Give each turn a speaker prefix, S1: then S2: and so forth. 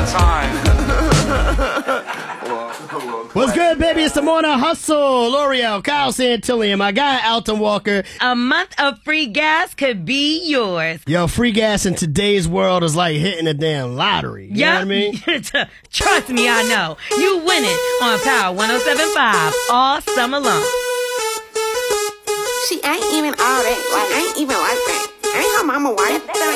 S1: What's good, baby? It's the Morning Hustle. L'Oreal, Kyle Santillion, my guy Alton Walker.
S2: A month of free gas could be yours.
S1: Yo, free gas in today's world is like hitting a damn lottery. You know what I mean?
S2: Trust me, I know. You win it on Power 107.5 all summer long.
S3: She ain't even all that. Like, ain't even like that. Ain't her mama wife.